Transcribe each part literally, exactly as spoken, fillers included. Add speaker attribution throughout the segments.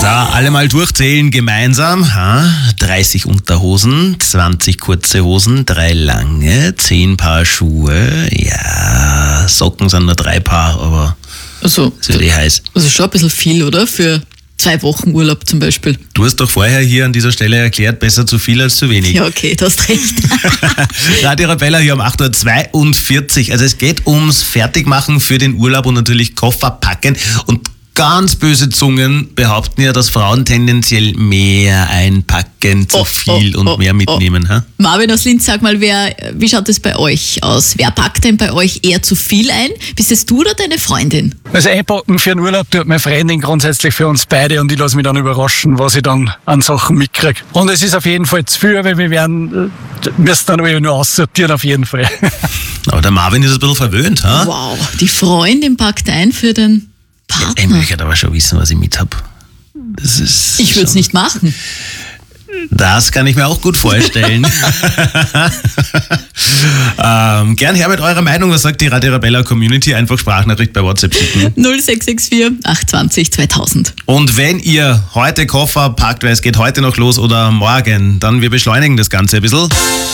Speaker 1: So, alle mal durchzählen gemeinsam. Ha? dreißig Unterhosen, zwanzig kurze Hosen, drei lange, zehn Paar Schuhe. Ja, Socken sind nur drei Paar, aber
Speaker 2: Also,
Speaker 1: es wird eh heiß.
Speaker 2: also schon ein bisschen viel, oder? Für zwei Wochen Urlaub zum Beispiel.
Speaker 1: Du hast doch vorher hier an dieser Stelle erklärt, besser zu viel als zu wenig.
Speaker 2: Ja, okay, du hast recht.
Speaker 1: Radio Arabella hier um acht Uhr zweiundvierzig. Also es geht ums Fertigmachen für den Urlaub und natürlich Koffer packen. Und ganz böse Zungen behaupten ja, dass Frauen tendenziell mehr einpacken, zu
Speaker 2: Oh,
Speaker 1: viel
Speaker 2: oh,
Speaker 1: und
Speaker 2: oh,
Speaker 1: mehr mitnehmen.
Speaker 2: oh.
Speaker 1: Ha?
Speaker 2: Marvin aus Linz, sag mal, wer, wie schaut es bei euch aus? Wer packt denn bei euch eher zu viel ein? Bist es du oder deine Freundin?
Speaker 3: Also einpacken für einen Urlaub tut meine Freundin grundsätzlich für uns beide und ich lasse mich dann überraschen, was ich dann an Sachen mitkriege. Und es ist auf jeden Fall zu viel, weil wir werden, äh, müssen dann alle nur aussortieren auf jeden Fall.
Speaker 1: Aber der Marvin ist ein bisschen verwöhnt. Ha?
Speaker 2: Wow, die Freundin packt ein für den
Speaker 1: Ich
Speaker 2: Partner.
Speaker 1: möchte aber schon wissen, was ich mit habe. Das ist
Speaker 2: Ich würde es
Speaker 1: schon-
Speaker 2: nicht machen.
Speaker 1: Das kann ich mir auch gut vorstellen. ähm, gern her mit eurer Meinung. Was sagt die Radio Arabella Community? Einfach Sprachnachricht bei WhatsApp schicken.
Speaker 2: null sechs sechs vier acht zwei null zweitausend.
Speaker 1: Und wenn ihr heute Koffer packt, weil es geht heute noch los oder morgen, dann wir beschleunigen das Ganze ein bisschen.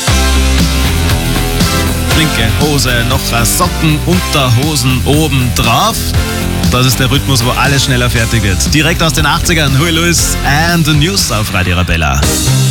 Speaker 1: Linke Hose, noch ein Socken, Unterhosen oben drauf. Das ist der Rhythmus, wo alles schneller fertig wird. Direkt aus den achtzigern, Huey Lewis and the News auf Radio Arabella.